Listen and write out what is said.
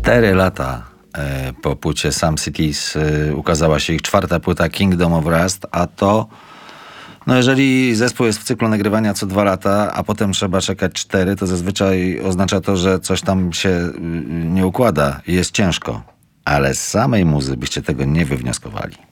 4 lata po płycie Some Cities ukazała się ich 4. płyta Kingdom of Rust, a to, no jeżeli zespół jest w cyklu nagrywania co 2 lata, a potem trzeba czekać 4, to zazwyczaj oznacza to, że coś tam się nie układa i jest ciężko. Ale z samej muzy byście tego nie wywnioskowali.